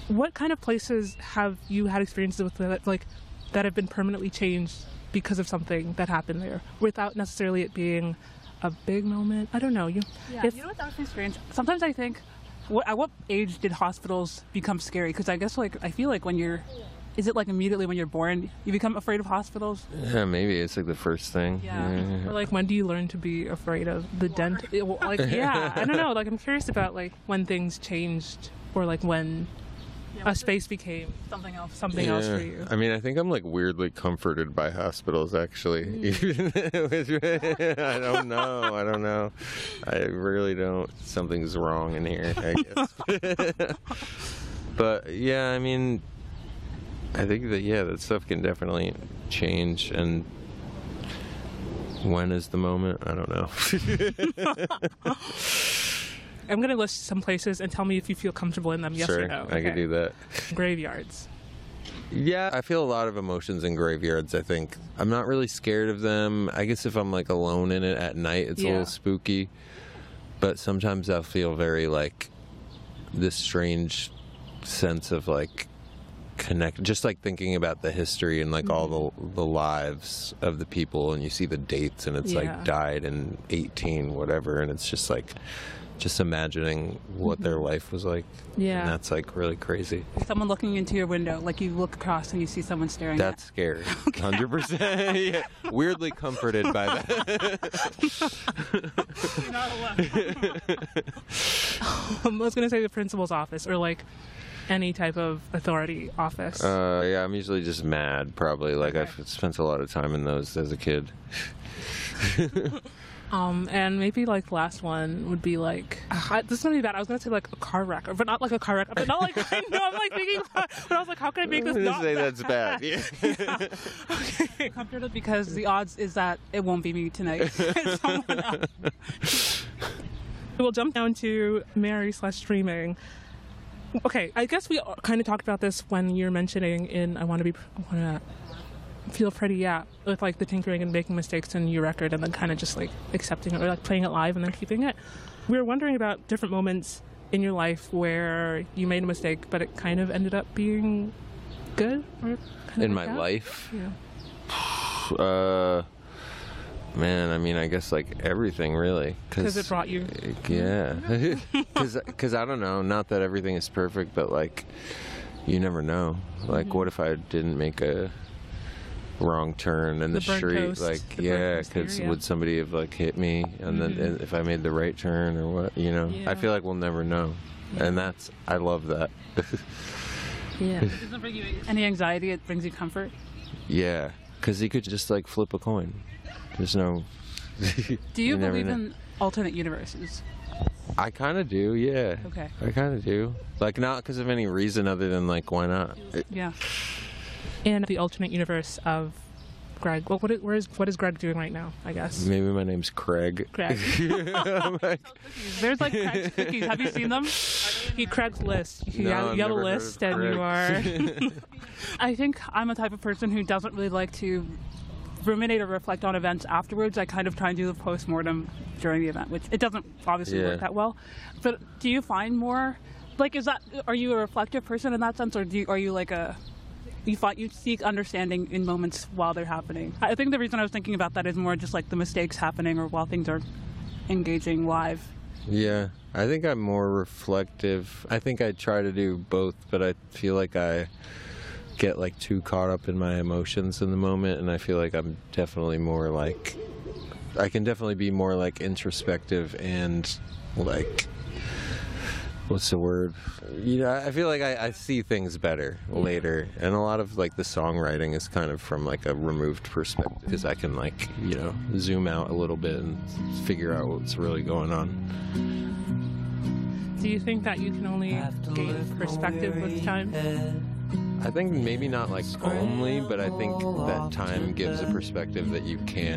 What kind of places have you had experiences with that, like, that have been permanently changed because of something that happened there, without necessarily it being a big moment? I don't know. Yeah, you know what, that was my experience. Sometimes I think, at what age did hospitals become scary? Because I guess, like, I feel like is it like immediately when you're born, you become afraid of hospitals? Yeah, maybe it's like the first thing. Yeah. Or like, when do you learn to be afraid of the dent? Like, yeah, I don't know. Like, I'm curious about like when things changed, or like when a space became Something else. something else for you. I mean, I think I'm like weirdly comforted by hospitals, actually. I don't know. I really don't. Something's wrong in here, I guess. But yeah, I mean, I think that, that stuff can definitely change. And when is the moment? I don't know. I'm going to list some places and tell me if you feel comfortable in them, yes Sure, or no. I could do that. Graveyards. Yeah, I feel a lot of emotions in graveyards, I think. I'm not really scared of them. I guess if I'm like alone in it at night, it's a little spooky. But sometimes I'll feel very like this strange sense of like just like thinking about the history and like all the lives of the people, and you see the dates and it's like died in 18 whatever, and it's just like just imagining what their life was like. Yeah. And that's like really crazy. Someone looking into your window, like you look across and you see someone staring That's scary. 100%. Yeah. Weirdly comforted by that. You're not alone. I was going to say the principal's office, or like any type of authority office. Yeah, I'm usually just mad, probably. Like, I've spent a lot of time in those as a kid. And maybe like the last one would be like, this is gonna be bad. I was gonna say like a car wreck, but not like a car wreck. But not like, I know, I'm like thinking, but I was like, how can I make this not say bad? that's bad. Yeah. Okay, comforted because the odds is that it won't be me tonight. It's someone else. We'll jump down to Mary/streaming. Okay, I guess we kind of talked about this when you're mentioning in I want to feel pretty, with like the tinkering and making mistakes in your record, and then kind of just like accepting it, or like playing it live and then keeping it. We were wondering about different moments in your life where you made a mistake, but it kind of ended up being good. Or kind In of my life? Yeah. Man, I mean, I guess like everything really. Because it brought you. Yeah. Because I don't know, not that everything is perfect, but like you never know. Like what if I didn't make a wrong turn in the burnt street? toast, Like, the burnt yeah, toast because theory, would somebody have like hit me, and then if I made the right turn or what, you know? Yeah. I feel like we'll never know. And I love that. Yeah. It doesn't bring you any anxiety, it brings you comfort. Yeah, because you could just like flip a coin. There's no. Do you never believe know. in alternate universes? I kind of do, yeah. Okay. I kind of do. Like, not because of any reason other than like, why not? Yeah. In the alternate universe of Greg, what is Greg doing right now, I guess? Maybe my name's Craig. Greg. I'm like, There's like Craig's cookies. Have you seen them? Craig's list. You No, have I've a never heard list, of and you are. Craig. I think I'm a type of person who doesn't really like to ruminate or reflect on events afterwards. I kind of try and do the post-mortem during the event, which it doesn't obviously work that well. But do you find more, like, are you a reflective person in that sense, or are you like you seek understanding in moments while they're happening? I think the reason I was thinking about that is more just like the mistakes happening or while things are engaging live. yeah, I think I'm more reflective. I think I try to do both, but I feel like I get like too caught up in my emotions in the moment, and I feel like I'm definitely more like, I can definitely be more like introspective and like, what's the word? You know, I feel like I see things better later, and a lot of like the songwriting is kind of from like a removed perspective, because I can like, you know, zoom out a little bit and figure out what's really going on. Do you think that you can only gain perspective with time? I think maybe not like only, but I think that time gives a perspective that you can't